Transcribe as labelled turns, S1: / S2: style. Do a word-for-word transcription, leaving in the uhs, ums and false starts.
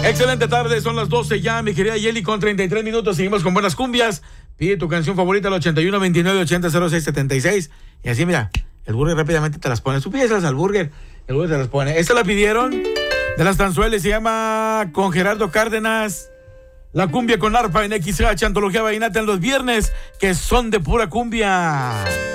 S1: Excelente tarde, son las doce ya, mi querida Yeli, con treinta y tres minutos. Seguimos con buenas cumbias. Pide tu canción favorita al ochenta y uno, veintinueve, ochenta, cero seis, setenta y seis. Y así, mira, el burger rápidamente te las pone. Tú pides al burger, el burger te las pone. Esta la pidieron de las Tanzueles, se llama con Gerardo Cárdenas. La cumbia con arpa en X H, antología vallenata en los viernes, que son de pura cumbia.